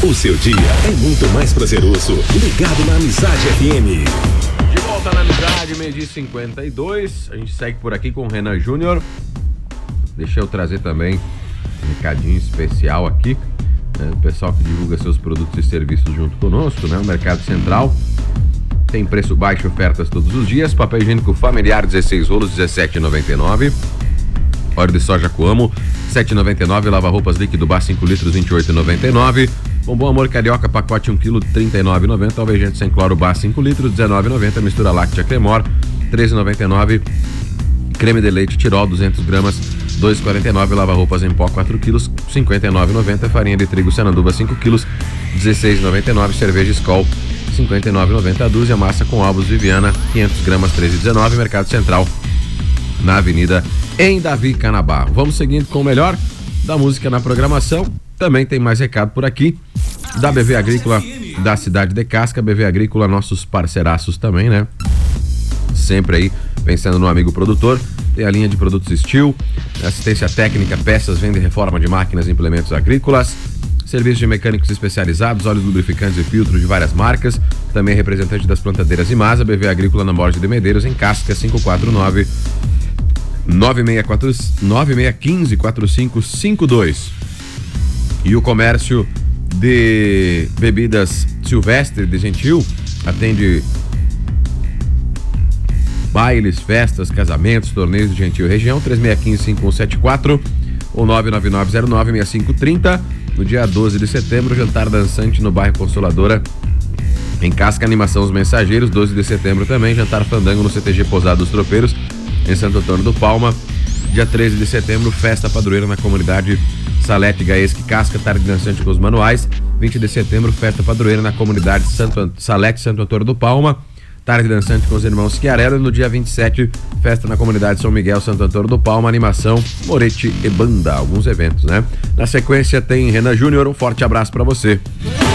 O seu dia é muito mais prazeroso ligado na Amizade FM. De volta na Amizade, meio-dia 52. A gente segue por aqui com o Renan Júnior. Deixa eu trazer também um recadinho especial aqui, né? O pessoal que divulga seus produtos e serviços junto conosco, né? O Mercado Central tem preço baixo, ofertas todos os dias. Papel higiênico familiar 16 rolos, R$17,99. Óleo de soja Coamo, R$7,99. Lava-roupas líquido Bar 5 litros, R$28,99. Bombom Amor Carioca, pacote 1 kg, R$39,90. Alvejante sem cloro Bar 5 litros, R$19,90. Mistura láctea Cremor, R$13,99. Creme de leite Tirol, 200 gramas, R$2,49. Lava-roupas em pó 4 kg, R$59,90. Farinha de trigo Sananduva 5 kg, R$16,99. Cerveja Skol, R$59,90 a dúzia. Massa com ovos Viviana, 500 gramas, R$13,19. Mercado Central, na Avenida em Davi Canabá. Vamos seguindo com o melhor da música na programação. Também tem mais recado por aqui da BV Agrícola da cidade de Casca. BV Agrícola, nossos parceiraços também, né? Sempre aí pensando no amigo produtor. Tem a linha de produtos Steel, assistência técnica, peças, venda e reforma de máquinas e implementos agrícolas, serviços de mecânicos especializados, óleos lubrificantes e filtros de várias marcas. Também representante das plantadeiras Imasa. BV Agrícola na Borges de Medeiros, em Casca, 549 9615-4552. E o comércio de bebidas Silvestre de Gentil atende bailes, festas, casamentos, torneios de Gentil Região, 3615-5174 ou 99909-6530. No dia 12 de setembro, jantar dançante no bairro Consoladora, em Casca. Animação Os Mensageiros, 12 de setembro também, jantar fandango no CTG Pousada dos Tropeiros, em Santo Antônio do Palma. Dia 13 de setembro, festa padroeira na comunidade Salete Gaesque Casca, tarde dançante com os manuais. 20 de setembro, festa padroeira na comunidade Salete Santo Antônio do Palma, tarde dançante com os irmãos Schiarello. No dia 27, festa na comunidade São Miguel Santo Antônio do Palma, animação Moretti e Banda, alguns eventos, né? Na sequência tem Renan Júnior, um forte abraço pra você.